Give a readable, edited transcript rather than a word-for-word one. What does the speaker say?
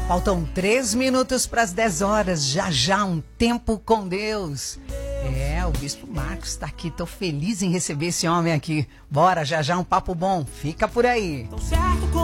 Faltam 3 minutos para as 10 horas. Já já um tempo com Deus. O Bispo Marcos está aqui. Tô feliz em receber esse homem aqui. Bora, já já um papo bom. Fica por aí.